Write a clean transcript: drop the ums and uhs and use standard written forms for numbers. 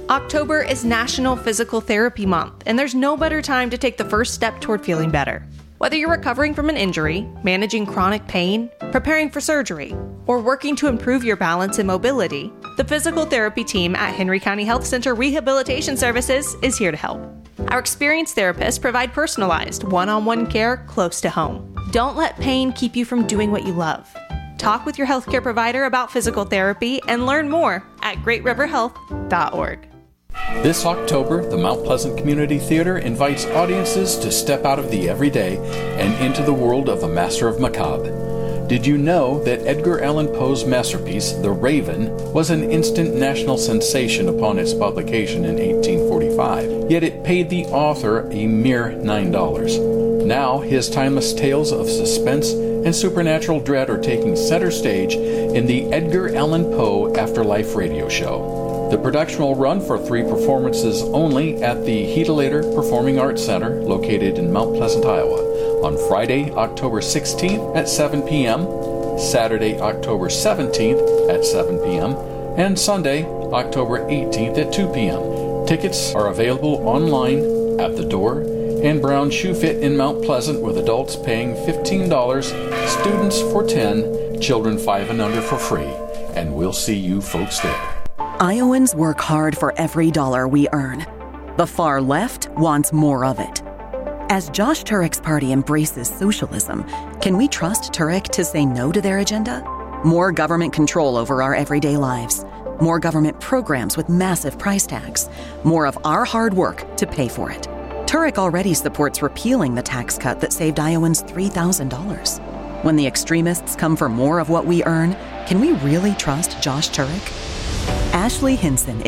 October is National Physical Therapy Month, and there's no better time to take the first step toward feeling better. Whether you're recovering from an injury, managing chronic pain, preparing for surgery, or working to improve your balance and mobility, the physical therapy team at Henry County Health Center Rehabilitation Services is here to help. Our experienced therapists provide personalized, one-on-one care close to home. Don't let pain keep you from doing what you love. Talk with your healthcare provider about physical therapy and learn more at greatriverhealth.org. This October, the Mount Pleasant Community Theater invites audiences to step out of the everyday and into the world of a master of macabre. Did you know that Edgar Allan Poe's masterpiece, The Raven, was an instant national sensation upon its publication in 1845, yet it paid the author a mere $9. Now, his timeless tales of suspense and supernatural dread are taking center stage in the Edgar Allan Poe Afterlife radio show. The production will run for 3 performances only at the Heatelator Performing Arts Center, located in Mount Pleasant, Iowa, on Friday, October 16th at 7 p.m., Saturday, October 17th at 7 p.m., and Sunday, October 18th at 2 p.m. Tickets are available online, at the door, and Brown Shoe Fit in Mount Pleasant, with adults paying $15, students for $10, children 5 and under for free. And we'll see you folks there. Iowans work hard for every dollar we earn. The far left wants more of it. As Josh Turek's party embraces socialism, can we trust Turek to say no to their agenda? More government control over our everyday lives. More government programs with massive price tags. More of our hard work to pay for it. Turek already supports repealing the tax cut that saved Iowans $3,000. When the extremists come for more of what we earn, can we really trust Josh Turek? Ashley Hinson